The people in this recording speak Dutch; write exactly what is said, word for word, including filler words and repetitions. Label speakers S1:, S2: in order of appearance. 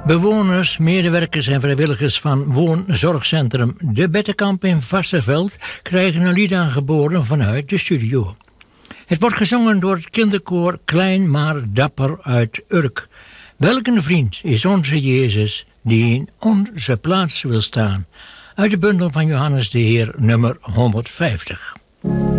S1: Bewoners, medewerkers en vrijwilligers van woonzorgcentrum De Bettenkamp in Vasterveld krijgen een lied aangeboden vanuit de studio. Het wordt gezongen door het kinderkoor Klein maar Dapper uit Urk. Welk een vriend is onze Jezus die in onze plaats wil staan? Uit de bundel van Johannes de Heer nummer honderdvijftig.